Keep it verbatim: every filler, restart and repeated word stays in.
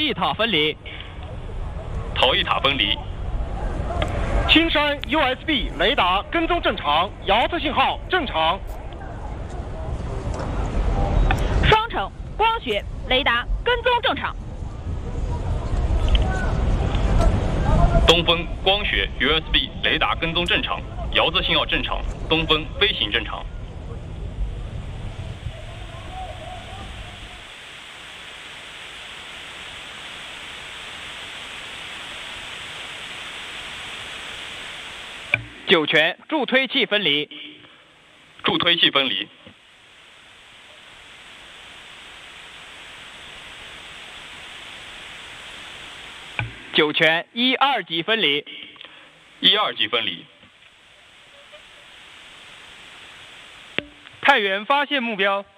一塔分离。 逃逸塔分离。 青山 U S B 雷达跟踪正常，遥测信号正常。 双城光学雷达跟踪正常。 东风光学 U S B 雷达跟踪正常，遥测信号正常，东风飞行正常。 酒泉助推器分离。 助推器分离。 酒泉一二级分离。 一二级分离。 太原发现目标。